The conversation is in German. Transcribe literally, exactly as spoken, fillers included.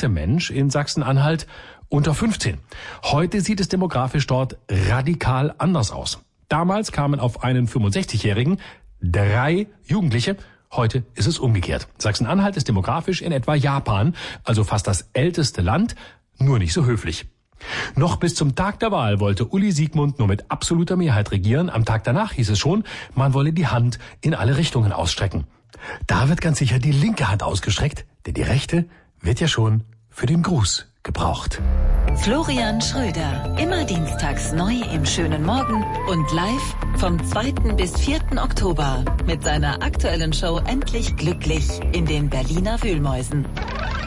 gesuchte Mensch in Sachsen-Anhalt unter fünfzehn. Heute sieht es demografisch dort radikal anders aus. Damals kamen auf einen fünfundsechzigjährigen drei Jugendliche. Heute ist es umgekehrt. Sachsen-Anhalt ist demografisch in etwa Japan, also fast das älteste Land, nur nicht so höflich. Noch bis zum Tag der Wahl wollte Uli Siegmund nur mit absoluter Mehrheit regieren. Am Tag danach hieß es schon, man wolle die Hand in alle Richtungen ausstrecken. Da wird ganz sicher die linke Hand ausgestreckt, denn die rechte wird ja schon für den Gruß gebraucht. Florian Schröder, immer dienstags neu im schönen Morgen und live vom zweiten bis vierten Oktober mit seiner aktuellen Show Endlich Glücklich in den Berliner Wühlmäusen.